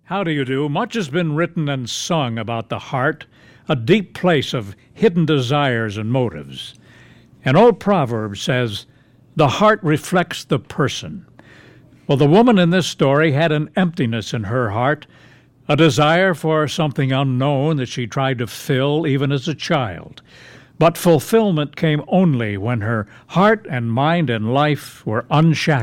How do you do? Much has been written and sung about the heart, a deep place of hidden desires and motives. An old proverb says, "The heart reflects the person." Well, the woman in this story had an emptiness in her heart, a desire for something unknown that she tried to fill even as a child. But fulfillment came only when her heart and mind and life were unshackled.